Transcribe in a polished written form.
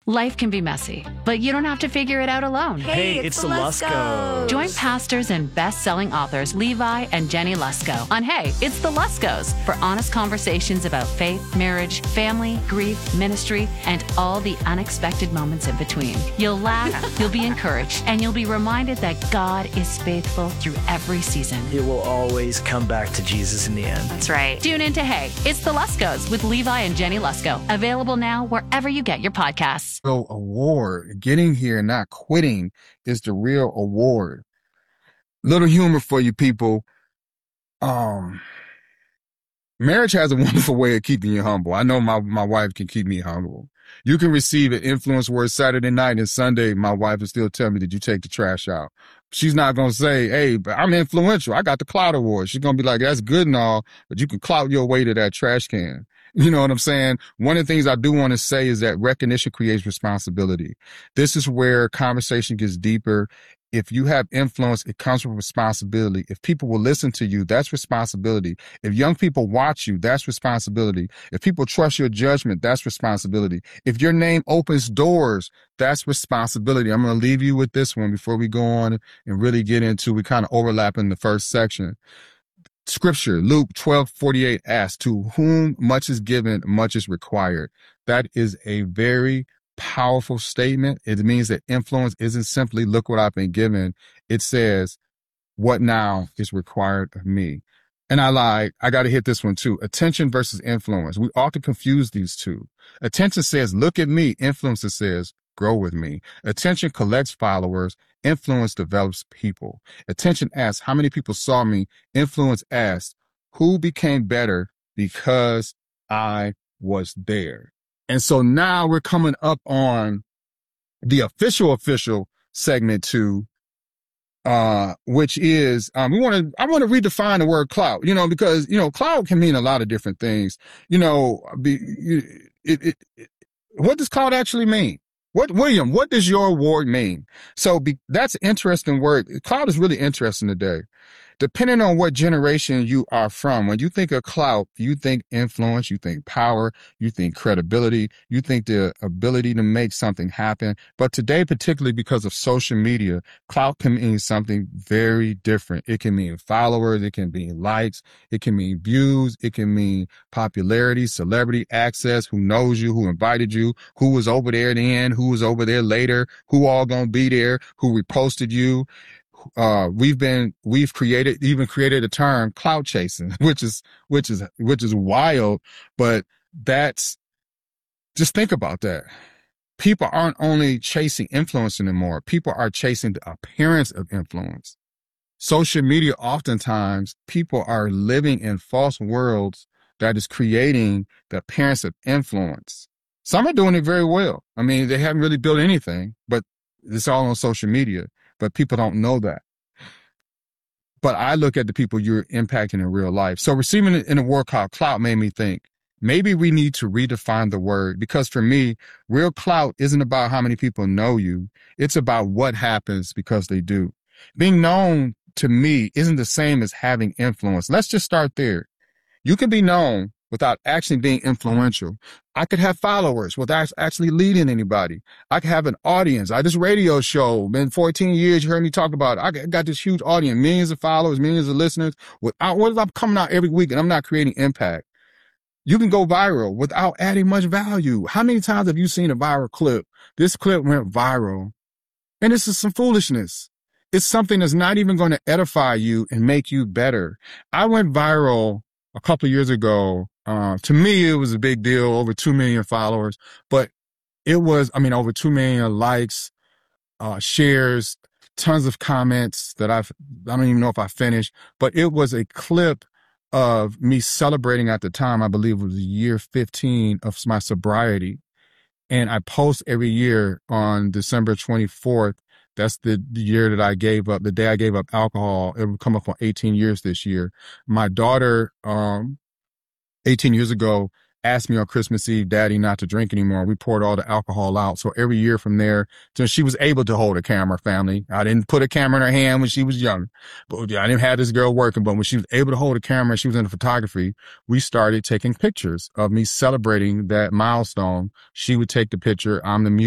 Life can be messy, but you don't have to figure it out alone. Hey, it's the Luskos. Join pastors and best-selling authors Levi and Jenny Lusko on Hey, It's the Luskos for honest conversations about faith, marriage, family, grief, ministry, and all the unexpected moments in between. You'll laugh, you'll be encouraged, and you'll be reminded that God is faithful through every season. It will always come back to Jesus in the end. That's right. Tune in to Hey, It's the Luskos with Levi and Jenny Lusko. Available now wherever you get your podcasts. Award. Getting here and not quitting is the real award. Little humor for you people. Marriage has a wonderful way of keeping you humble. I know my wife can keep me humble. You can receive an influence word Saturday night and Sunday. My wife will still tell me, did you take the trash out? She's not going to say, hey, but I'm influential. I got the clout award. She's going to be like, that's good and all, but you can clout your way to that trash can. You know what I'm saying? One of the things I do want to say is that recognition creates responsibility. This is where conversation gets deeper. If you have influence, it comes with responsibility. If people will listen to you, that's responsibility. If young people watch you, that's responsibility. If people trust your judgment, that's responsibility. If your name opens doors, that's responsibility. I'm going to leave you with this one before we go on and really get into, we kind of overlap in the first section. Scripture, Luke 12:48 asks, to whom much is given, much is required. That is a very powerful statement. It means that influence isn't simply, look what I've been given. It says, what now is required of me? And I got to hit this one too. Attention versus influence. We often confuse these two. Attention says, look at me. Influence says, grow with me. Attention collects followers. Influence develops people. Attention asks, how many people saw me? Influence asks, who became better because I was there? And so now we're coming up on the official segment 2, which is, I want to redefine the word clout, because, clout can mean a lot of different things. What does clout actually mean? William, what does your award mean? So that's an interesting word. Clout is really interesting today. Depending on what generation you are from, when you think of clout, you think influence, you think power, you think credibility, you think the ability to make something happen. But today, particularly because of social media, clout can mean something very different. It can mean followers, it can mean likes, it can mean views, it can mean popularity, celebrity access, who knows you, who invited you, who was over there then, who was over there later, who all gonna be there, who reposted you. We've created a term, clout chasing, which is wild, but just think about that. People aren't only chasing influence anymore. People are chasing the appearance of influence. Social media, oftentimes people are living in false worlds that is creating the appearance of influence. Some are doing it very well. I mean, they haven't really built anything, but it's all on social media. But people don't know that. But I look at the people you're impacting in real life. So receiving it in a word called clout made me think, maybe we need to redefine the word, because for me, real clout isn't about how many people know you. It's about what happens because they do. Being known to me isn't the same as having influence. Let's just start there. You can be known without actually being influential. I could have followers without actually leading anybody. I could have an audience. This radio show, been 14 years, you heard me talk about it. I got this huge audience, millions of followers, millions of listeners. What if I'm coming out every week and I'm not creating impact? You can go viral without adding much value. How many times have you seen a viral clip? This clip went viral. And this is some foolishness. It's something that's not even going to edify you and make you better. I went viral a couple of years ago. To me, it was a big deal, over 2 million followers, but it was, over 2 million likes, shares, tons of comments that I don't even know if I finished, but it was a clip of me celebrating at the time, I believe it was year 15 of my sobriety. And I post every year on December 24th. That's the year that I gave up, the day I gave up alcohol. It would come up on 18 years this year. My daughter, 18 years ago, asked me on Christmas Eve, Daddy, not to drink anymore. We poured all the alcohol out. So every year from there, so she was able to hold a camera, family. I didn't put a camera in her hand when she was young, but I didn't have this girl working. But when she was able to hold a camera, she was into photography. We started taking pictures of me celebrating that milestone. She would take the picture. I'm the